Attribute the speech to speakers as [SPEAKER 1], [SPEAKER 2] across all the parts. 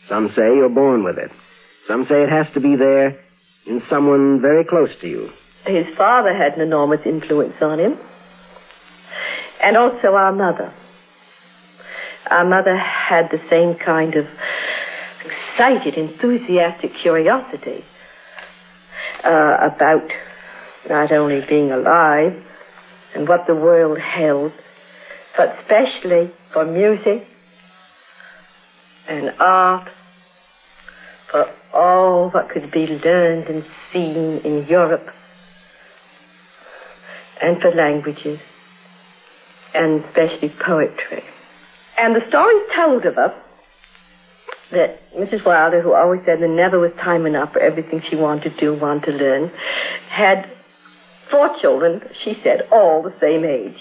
[SPEAKER 1] Some say you're born with it. Some say it has to be there in someone very close to you.
[SPEAKER 2] His father had an enormous influence on him. And also our mother. Our mother had the same kind of excited, enthusiastic curiosity about not only being alive and what the world held, but especially for music and art, for all what could be learned and seen in Europe, and for languages, and especially poetry. And the stories told of her that Mrs. Wilder, who always said there never was time enough for everything she wanted to do, wanted to learn, had 4 children, she said, all the same age.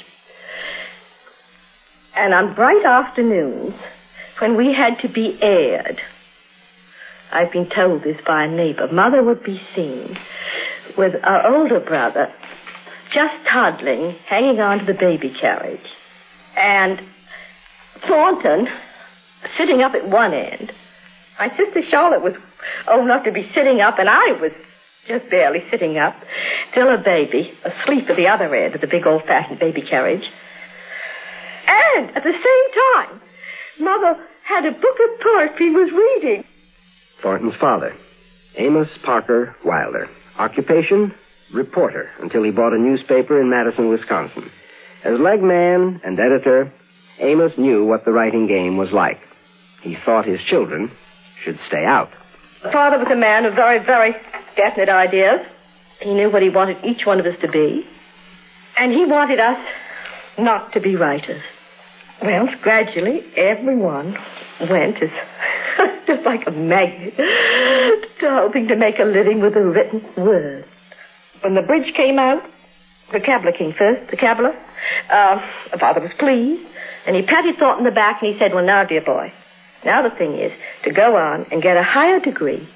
[SPEAKER 2] And on bright afternoons, when we had to be aired, I've been told this by a neighbor, Mother would be seen with our older brother just toddling, hanging on to the baby carriage, and Thornton sitting up at one end. My sister Charlotte was old enough to be sitting up, and I was just barely sitting up, still a baby, asleep at the other end of the big old-fashioned baby carriage. And at the same time, Mother had a book of poetry and was reading.
[SPEAKER 1] Thornton's father, Amos Parker Wilder. Occupation, reporter, until he bought a newspaper in Madison, Wisconsin. As leg man and editor, Amos knew what the writing game was like. He thought his children should stay out.
[SPEAKER 2] Father was a man of very, very definite ideas. He knew what he wanted each one of us to be. And he wanted us not to be writers. Well, gradually, everyone went as just like a magnet to hoping to make a living with the written word. When the bridge came out, the Cabler came first, the Cabler. Father was pleased, and he patted Thornton on the back, and he said, well, now, dear boy, now the thing is to go on and get a higher degree,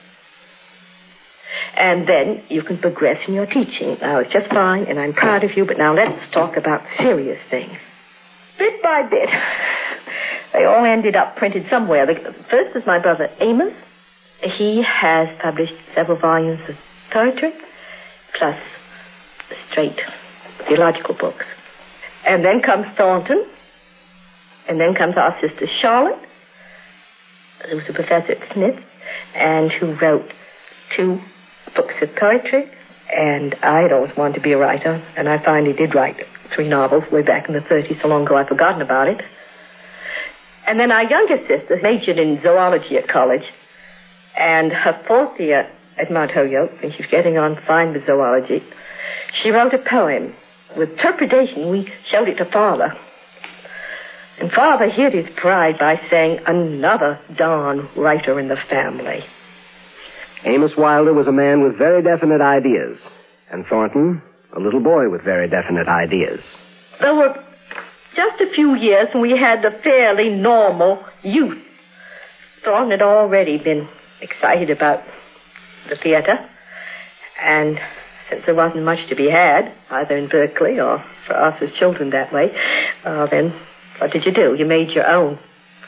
[SPEAKER 2] and then you can progress in your teaching. Now, it's just fine, and I'm proud of you, but now let's talk about serious things. Bit by bit, they all ended up printed somewhere. First is my brother Amos. He has published several volumes of poetry, plus straight theological books. And then comes Thornton, and then comes our sister Charlotte, who was a professor at Smith, and who wrote 2 books of poetry. And I had always wanted to be a writer, and I finally did write 3 novels way back in the 30s, so long ago I've forgotten about it. And then our younger sister majored in zoology at college, and her 4th year at Mount Holyoke, and she's getting on fine with zoology, she wrote a poem. With trepidation, we showed it to Father. And Father hid his pride by saying, another darn writer in the family.
[SPEAKER 1] Amos Wilder was a man with very definite ideas, and Thornton, a little boy with very definite ideas.
[SPEAKER 2] There were just a few years when we had a fairly normal youth. Thornton had already been excited about the theater, and since there wasn't much to be had, either in Berkeley or for us as children that way, then what did you do? You made your own.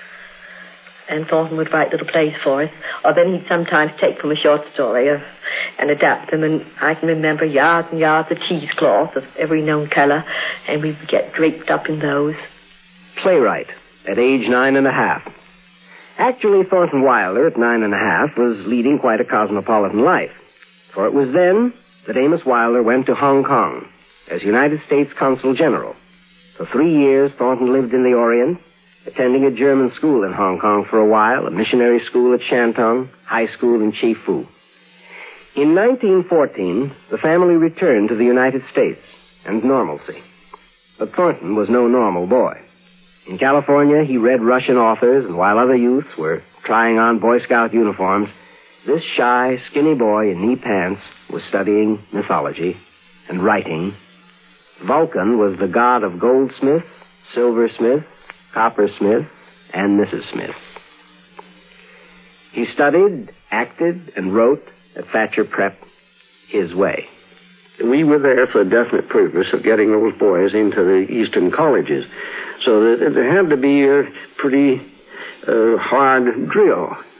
[SPEAKER 2] And Thornton would write little plays for us, or then he'd sometimes take from a short story and adapt them, and I can remember yards and yards of cheesecloth of every known color, and we would get draped up in those.
[SPEAKER 1] Playwright at age 9.5. Actually, Thornton Wilder at 9.5 was leading quite a cosmopolitan life, for it was then that Amos Wilder went to Hong Kong as United States Consul General. For 3 years, Thornton lived in the Orient, attending a German school in Hong Kong for a while, a missionary school at Shantung, high school in Chifu. In 1914, the family returned to the United States and normalcy. But Thornton was no normal boy. In California, he read Russian authors, and while other youths were trying on Boy Scout uniforms, this shy, skinny boy in knee pants was studying mythology and writing. Vulcan was the god of goldsmiths, silversmiths, coppersmiths, and Mrs. Smiths. He studied, acted, and wrote at Thatcher Prep his way.
[SPEAKER 3] We were there for a definite purpose of getting those boys into the Eastern colleges. So that it had to be a pretty hard drill.